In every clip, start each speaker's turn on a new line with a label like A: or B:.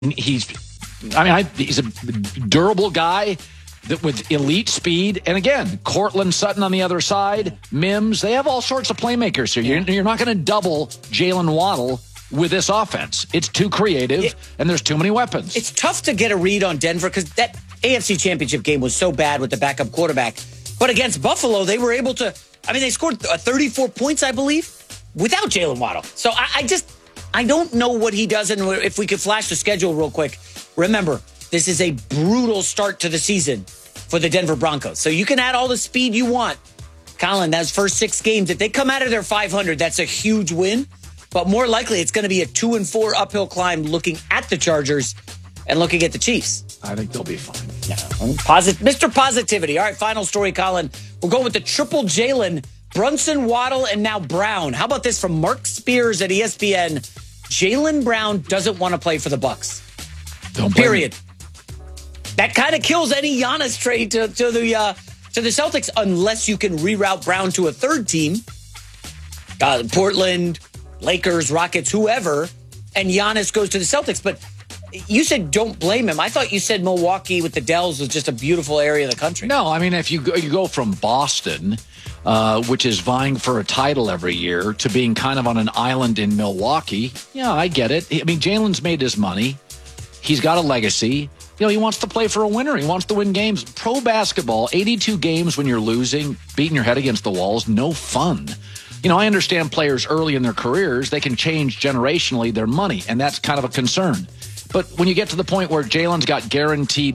A: He's a durable guy that with elite speed. And again, Cortland Sutton on the other side, Mims, they have all sorts of playmakers here. You're not going to double Jalen Waddle with this offense. It's too creative, and there's too many weapons.
B: It's tough to get a read on Denver because that AFC Championship game was so bad with the backup quarterback. But against Buffalo, they were able to, they scored 34 points, I believe, without Jalen Waddle. So I don't know what he does. And if we could flash the schedule real quick, remember, this is a brutal start to the season for the Denver Broncos. So you can add all the speed you want. Colin, those first 6 games, if they come out of their 500, that's a huge win. But more likely, it's going to be a 2-4 uphill climb looking at the Chargers and looking at the Chiefs.
A: I think they'll be fine.
B: Yeah. Mr. Positivity. All right, final story, Colin. We'll go with the triple Jalen, Brunson, Waddle, and now Brown. How about this from Mark Spears at ESPN? Jalen Brown doesn't want to play for the Bucs. Period. That kind of kills any Giannis trade to the Celtics unless you can reroute Brown to a third team. Portland, Lakers, Rockets, whoever, and Giannis goes to the Celtics. But you said don't blame him. I thought you said Milwaukee with the Dells was just a beautiful area of the country.
A: No, if you go from Boston, which is vying for a title every year, to being kind of on an island in Milwaukee, yeah, I get it. Jalen's made his money. He's got a legacy. He wants to play for a winner. He wants to win games. Pro basketball, 82 games when you're losing, beating your head against the walls, no fun. I understand players early in their careers, they can change generationally their money, and that's kind of a concern. But when you get to the point where Jalen's got guaranteed,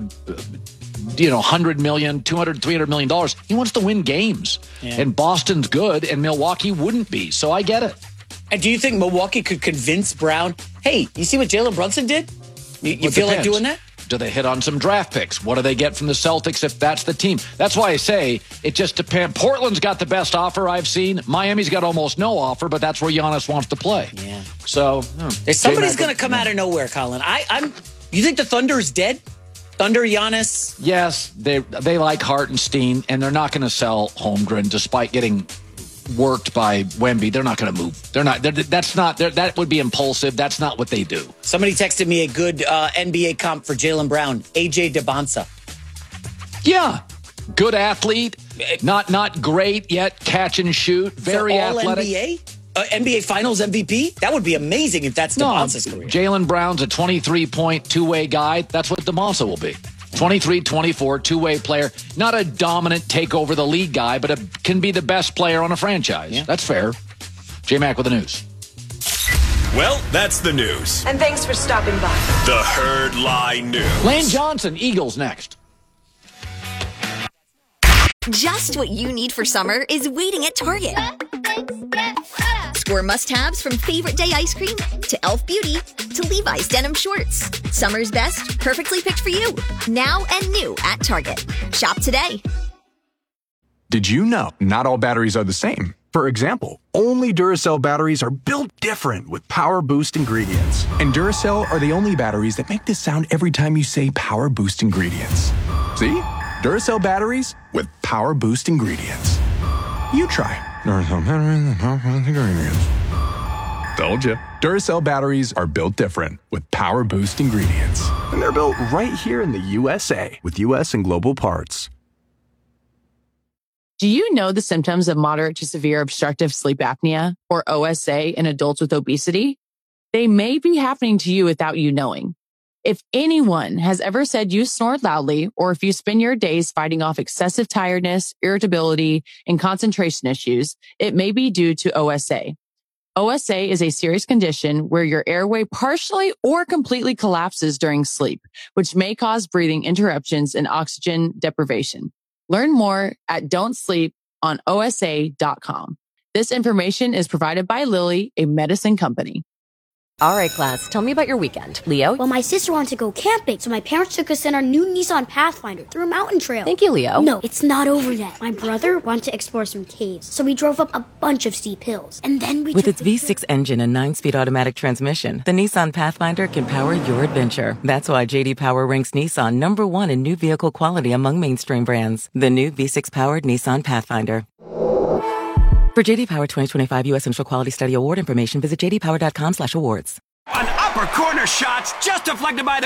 A: $100 million, $200, $300 million, he wants to win games. Yeah. And Boston's good, and Milwaukee wouldn't be. So I get it.
B: And do you think Milwaukee could convince Brown, hey, you see what Jalen Brunson did? You feel like doing that?
A: Do they hit on some draft picks? What do they get from the Celtics if that's the team? That's why I say it just depends. Portland's got the best offer I've seen. Miami's got almost no offer, but that's where Giannis wants to play.
B: Yeah.
A: So
B: somebody's going to come out of nowhere, Colin. You think the Thunder is dead? Thunder, Giannis?
A: Yes, they like Hartenstein, and they're not going to sell Holmgren despite getting worked by Wemby. They're not going to move. That would be impulsive. That's not what they do.
B: Somebody texted me a good NBA comp for Jalen Brown, AJ DeBonsa.
A: Yeah, good athlete, not great yet, catch and shoot, very athletic.
B: NBA? NBA Finals MVP? That would be amazing if that's DeBonsa's career.
A: Jalen Brown's a 23-point two-way guy. That's what DeBonsa will be. 23, 24, two-way player. Not a dominant take over the league guy, but can be the best player on a franchise. Yeah. That's fair. J-Mac with the news.
C: Well, that's the news.
D: And thanks for stopping by.
C: The Herd Lie News.
A: Lane Johnson, Eagles next.
E: Just what you need for summer is waiting at Target. Score must-haves from Favorite Day ice cream to Elf Beauty to Levi's denim shorts. Summer's best, perfectly picked for you. Now and new at Target. Shop today.
F: Did you know not all batteries are the same? For example, only Duracell batteries are built different with Power Boost ingredients. And Duracell are the only batteries that make this sound every time you say Power Boost ingredients. See? Duracell batteries with Power Boost ingredients. You try. Duracell batteries with Power Boost ingredients. Told you. Duracell batteries are built different with Power Boost ingredients. And they're built right here in the USA with US and global parts.
G: Do you know the symptoms of moderate to severe obstructive sleep apnea, or OSA, in adults with obesity? They may be happening to you without you knowing. If anyone has ever said you snore loudly, or if you spend your days fighting off excessive tiredness, irritability, and concentration issues, it may be due to OSA. OSA is a serious condition where your airway partially or completely collapses during sleep, which may cause breathing interruptions and oxygen deprivation. Learn more at don'tsleeponosa.com. This information is provided by Lilly, a medicine company.
H: All right, class, tell me about your weekend. Leo?
I: Well, my sister wanted to go camping, so my parents took us in our new Nissan Pathfinder through a mountain trail.
H: Thank you, Leo.
I: No, it's not over yet. My brother wanted to explore some caves, so we drove up a bunch of steep hills. And then we
J: With its V6 engine and 9-speed automatic transmission, the Nissan Pathfinder can power your adventure. That's why J.D. Power ranks Nissan #1 in new vehicle quality among mainstream brands. The new V6-powered Nissan Pathfinder. For J.D. Power 2025 U.S. Central Quality Study Award information, visit jdpower.com/awards.
C: An
D: or corner shots just deflected by the